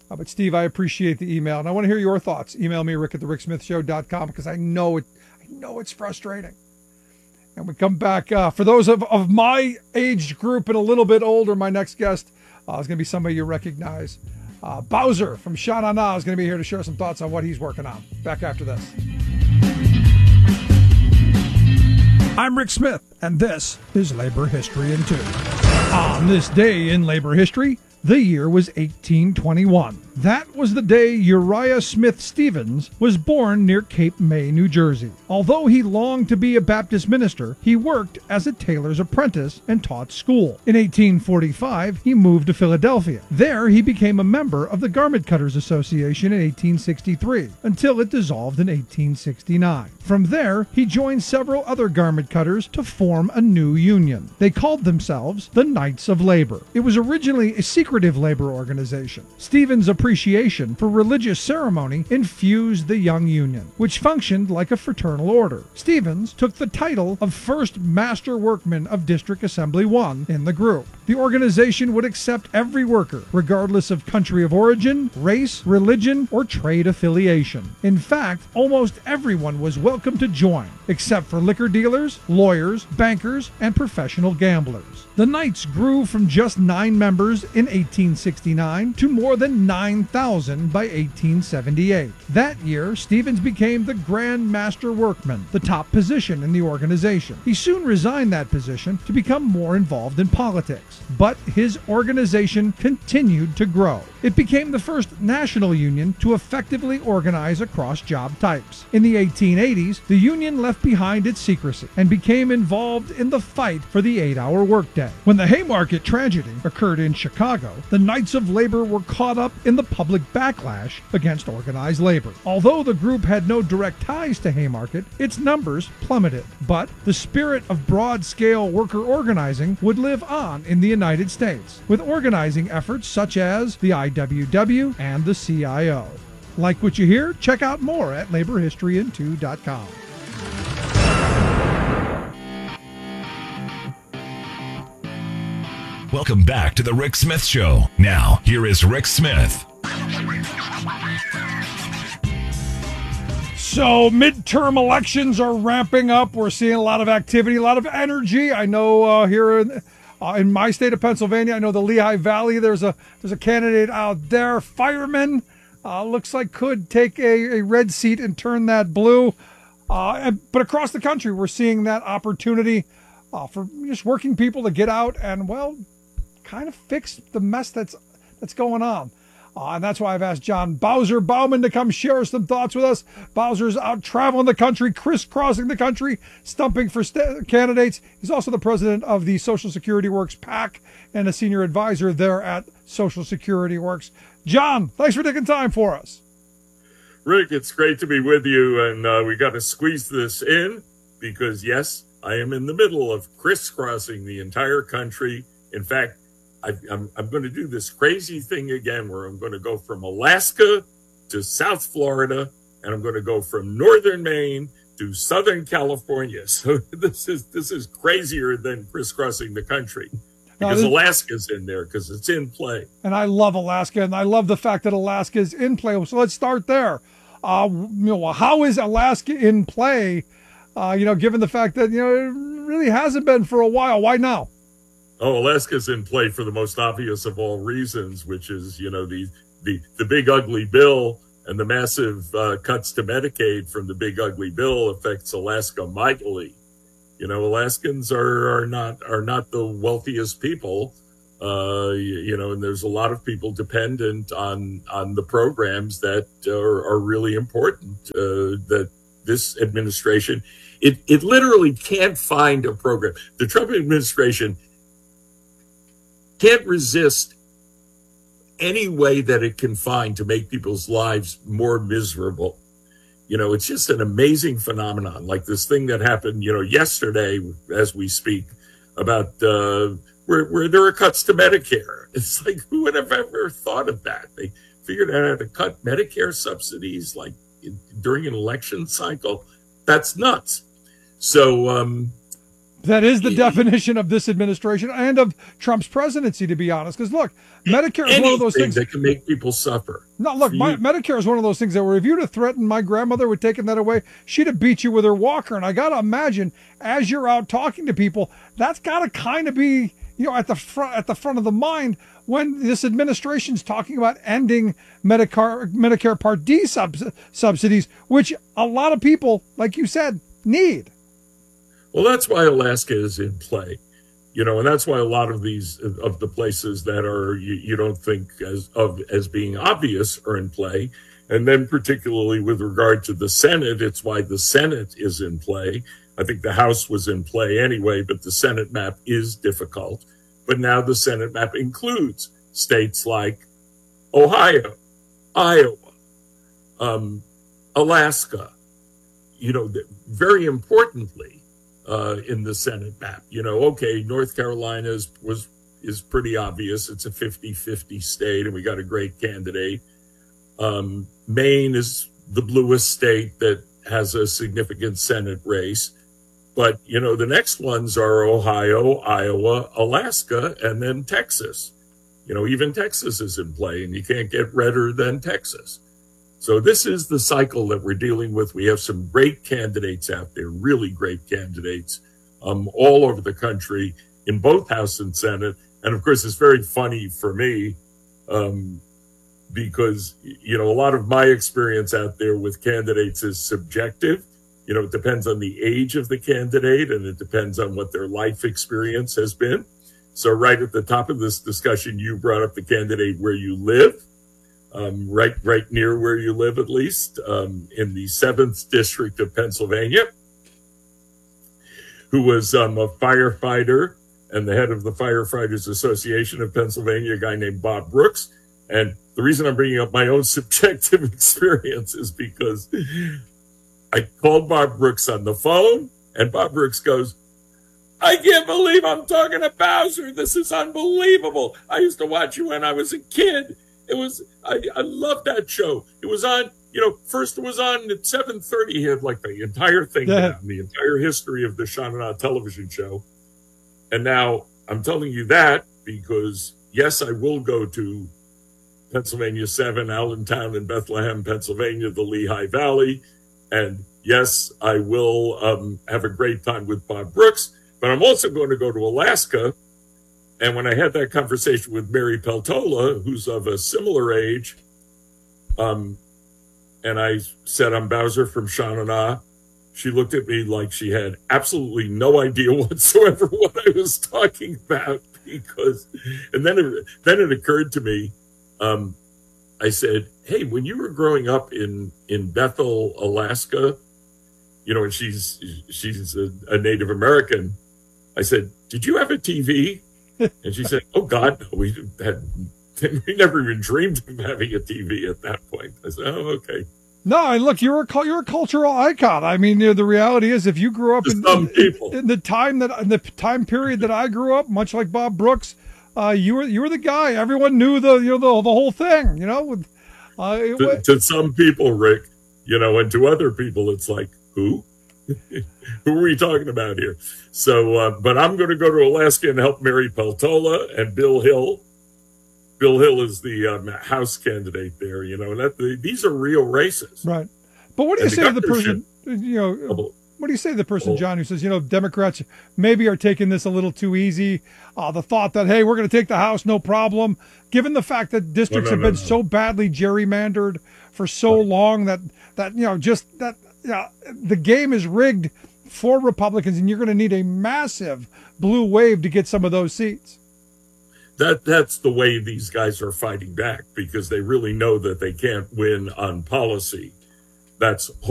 But Steve, I appreciate the email, and I want to hear your thoughts. Email me, Rick at the ricksmithshow.com, because I know it's frustrating. And we come back, for those of my age group and a little bit older, my next guest is going to be somebody you recognize. Bowser from Sha Na Na is going to be here to share some thoughts on what he's working on. Back after this. I'm Rick Smith, and this is Labor History in 2. On this day in labor history, the year was 1821. That was the day Uriah Smith Stevens was born near Cape May, New Jersey. Although he longed to be a Baptist minister, he worked as a tailor's apprentice and taught school. In 1845, he moved to Philadelphia. There, he became a member of the Garment Cutters Association in 1863, until it dissolved in 1869. From there, he joined several other garment cutters to form a new union. They called themselves the Knights of Labor. It was originally a secretive labor organization. Stevens' appreciation for religious ceremony infused the young union, which functioned like a fraternal order. Stevens took the title of First Master Workman of District Assembly 1 in the group. The organization would accept every worker, regardless of country of origin, race, religion, or trade affiliation. In fact, almost everyone was welcome to join, except for liquor dealers, lawyers, bankers, and professional gamblers. The Knights grew from just 9 members in 1869 to more than 9,000 by 1878. That year, Stevens became the Grand Master Workman, the top position in the organization. He soon resigned that position to become more involved in politics, but his organization continued to grow. It became the first national union to effectively organize across job types. In the 1880s, the union left behind its secrecy and became involved in the fight for the 8-hour workday. When the Haymarket tragedy occurred in Chicago, the Knights of Labor were caught up in the public backlash against organized labor. Although the group had no direct ties to Haymarket, its numbers plummeted. But the spirit of broad-scale worker organizing would live on in the United States, with organizing efforts such as the IWW and the CIO. Like what you hear? Check out more at laborhistoryin2.com. Welcome back to the Rick Smith Show. Now, here is Rick Smith. So, midterm elections are ramping up. We're seeing a lot of activity, a lot of energy. I know here in my state of Pennsylvania, I know the Lehigh Valley, there's a candidate out there, fireman, looks like could take a red seat and turn that blue. But across the country, we're seeing that opportunity for just working people to get out and, well, kind of fix the mess that's going on. And that's why I've asked John Bowser Bauman to come share some thoughts with us. Bowser's out traveling the country, crisscrossing the country, stumping for candidates. He's also the president of the Social Security Works PAC and a senior advisor there at Social Security Works. John, thanks for taking time for us. Rick, it's great to be with you, and we got to squeeze this in because, yes, I am in the middle of crisscrossing the entire country. In fact, I'm going to do this crazy thing again where I'm going to go from Alaska to South Florida, and I'm going to go from northern Maine to Southern California. So this is crazier than crisscrossing the country because Alaska's in there because it's in play. And I love Alaska, and I love the fact that Alaska is in play. So let's start there. How is Alaska in play? Given the fact that it really hasn't been for a while. Why now? Oh, Alaska's in play for the most obvious of all reasons, which is, the big ugly bill and the massive cuts to Medicaid from the big ugly bill affects Alaska mightily. Alaskans are not the wealthiest people, and there's a lot of people dependent on the programs that are really important, that this administration, it literally can't find a program. The Trump administration can't resist any way that it can find to make people's lives more miserable. It's just an amazing phenomenon, like this thing that happened, yesterday as we speak about where there are cuts to Medicare. It's like, who would have ever thought of that? They figured out how to cut Medicare subsidies during an election cycle. That's nuts. So That is the definition of this administration and of Trump's presidency, to be honest. Because look, Medicare is one of those things that can make people suffer. No, look, Medicare is one of those things that where if you'd have threatened my grandmother with taking that away, she'd have beat you with her walker. And I got to imagine, as you're out talking to people, that's got to kind of be, at the front of the mind when this administration's talking about ending Medicare Part D subsidies, which a lot of people, like you said, need. Well, that's why Alaska is in play, and that's why a lot of these of the places that are you don't think as being obvious are in play. And then particularly with regard to the Senate, it's why the Senate is in play. I think the House was in play anyway, but the Senate map is difficult. But now the Senate map includes states like Ohio, Iowa, Alaska, very importantly, in the Senate map. Okay, North Carolina is pretty obvious. It's a 50-50 state, and we got a great candidate. Maine is the bluest state that has a significant Senate race. But, the next ones are Ohio, Iowa, Alaska, and then Texas. Even Texas is in play, and you can't get redder than Texas. So this is the cycle that we're dealing with. We have some great candidates out there, really great candidates, all over the country in both House and Senate. And of course, it's very funny for me, because, a lot of my experience out there with candidates is subjective. It depends on the age of the candidate, and it depends on what their life experience has been. So right at the top of this discussion, you brought up the candidate where you live. Right near where you live, at least, in the 7th District of Pennsylvania, who was a firefighter and the head of the Firefighters Association of Pennsylvania, a guy named Bob Brooks. And the reason I'm bringing up my own subjective experience is because I called Bob Brooks on the phone, and Bob Brooks goes, "I can't believe I'm talking to Bowser. This is unbelievable. I used to watch you when I was a kid. I loved that show. It was on, first it was on at 7:30. He had like the entire thing down, the entire history of the Sean and I television show. And now I'm telling you that because, yes, I will go to Pennsylvania 7, Allentown and Bethlehem, Pennsylvania, the Lehigh Valley. And yes, I will have a great time with Bob Brooks. But I'm also going to go to Alaska. And when I had that conversation with Mary Peltola, who's of a similar age, and I said, I'm Bowser from Sean and I, she looked at me like she had absolutely no idea whatsoever what I was talking about. And then it occurred to me, I said, hey, when you were growing up in Bethel, Alaska, and she's a Native American, I said, did you have a TV? And she said, oh, God, no, we never even dreamed of having a TV at that point. I said, oh, okay. No, and look, you're a cultural icon. I mean, the reality is, if you grew up in the time period that I grew up, much like Bob Brooks, you were the guy. Everyone knew the whole thing. To some people, Rick, and to other people, it's like, who? Who are we talking about here? So, but I'm going to go to Alaska and help Mary Peltola and Bill Hill. Bill Hill is the House candidate there, and these are real races. Right. But what do you say to the person, what do you say to the person, John, who says, Democrats maybe are taking this a little too easy? The thought that, hey, we're going to take the House, no problem. Given the fact that districts have been so badly gerrymandered for so long that the game is rigged for Republicans, and you're going to need a massive blue wave to get some of those seats. That's the way these guys are fighting back, because they really know that they can't win on policy. That's